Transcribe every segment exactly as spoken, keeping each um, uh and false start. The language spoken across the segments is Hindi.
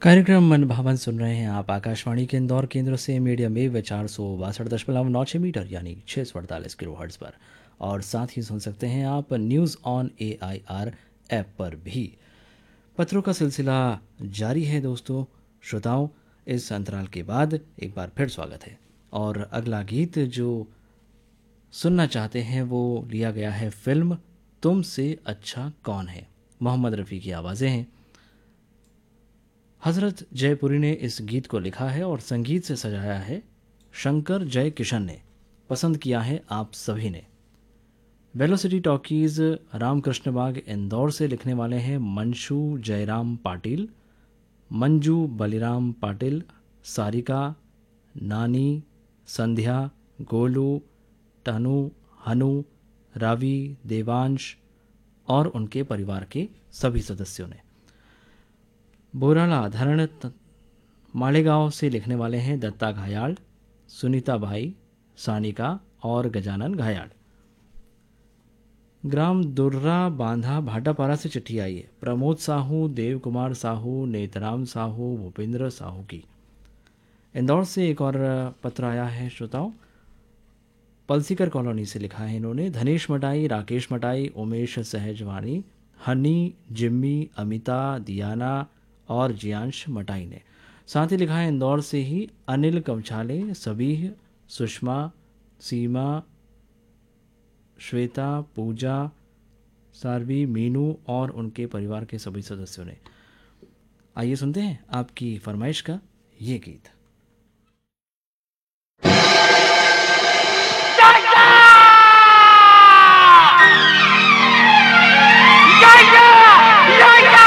कार्यक्रम मन भावन सुन रहे हैं आप आकाशवाणी के इंदौर केंद्र से मीडियम वेव चार सौ बासठ दशमलव नौ छः मीटर यानी छः सौ अड़तालीस किलो हर्ट्ज़ पर। और साथ ही सुन सकते हैं आप news on A I R app पर भी। पत्रों का सिलसिला जारी है दोस्तों। श्रोताओं, इस अंतराल के बाद एक बार फिर स्वागत है। और अगला गीत जो सुनना चाहते हैं वो लिया गया है फिल्म तुमसे अच्छा कौन है। मोहम्मद रफ़ी की आवाज़ें हैं। हज़रत जयपुरी ने इस गीत को लिखा है और संगीत से सजाया है शंकर जय किशन ने। पसंद किया है आप सभी ने। वेलोसिटी टॉकीज़ रामकृष्ण बाग इंदौर से लिखने वाले हैं मंशु जयराम पाटिल, मंजू बलिराम पाटिल, सारिका, नानी, संध्या, गोलू, तनु, हनु, रावी, देवांश और उनके परिवार के सभी सदस्यों ने। बोराला धरण मालेगांव से लिखने वाले हैं दत्ता घायाल, सुनीता भाई, सानिका और गजानन घायाल। ग्राम दुर्रा बांधा भाटापारा से चिट्ठी आई है प्रमोद साहू, देव कुमार साहू, नेतराम साहू, भूपेंद्र साहू की। इंदौर से एक और पत्र आया है श्रोताओं, पलसीकर कॉलोनी से लिखा है इन्होंने धनेश मटाई, राकेश मटाई, उमेश सहजवानी, हनी, जिम्मी, अमिता, दियाना और जियांश मटाई ने। साथ ही लिखा है इंदौर से ही अनिल कमछाले, सबीह, सुषमा, सीमा, श्वेता, पूजा, सारवी, मीनू और उनके परिवार के सभी सदस्यों ने। आइए सुनते हैं आपकी फरमाइश का ये गीत।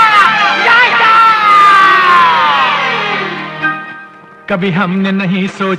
कभी हमने नहीं सोचा